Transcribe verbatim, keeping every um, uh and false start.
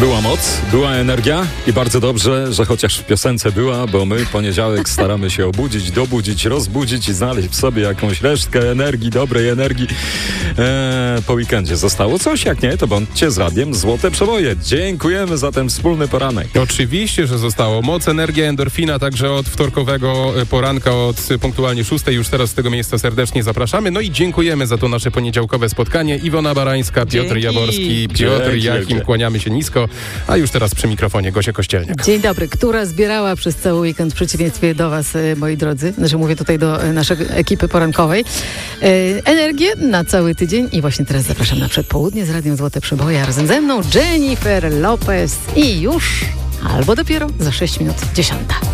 Była moc, była energia i bardzo dobrze, że chociaż w piosence była, bo my poniedziałek staramy się obudzić, dobudzić, rozbudzić i znaleźć w sobie jakąś resztkę energii, dobrej energii. Eee, po weekendzie zostało coś, jak nie, to bądźcie z radiem Złote Przeboje. Dziękujemy za ten wspólny poranek. Oczywiście, że zostało. Moc, energia, endorfina, także od wtorkowego poranka, od punktualnie szóstej. Już teraz z tego miejsca serdecznie zapraszamy. No i dziękujemy za to nasze poniedziałkowe spotkanie. Iwona Barańska, Piotr Dzięki. Jaworski, Piotr Dzięki, Jachim. dzięki. Kłaniamy się nisko. A już teraz przy mikrofonie Gosia Kościelniak. Dzień dobry, która zbierała przez cały weekend w przeciwieństwie do was, e, moi drodzy, znaczy mówię tutaj do e, naszej ekipy porankowej, e, energię na cały tydzień i właśnie teraz zapraszam na przedpołudnie z Radiem Złote Przeboje, a razem ze mną Jennifer Lopez i już albo dopiero za sześć minut dziesiąta.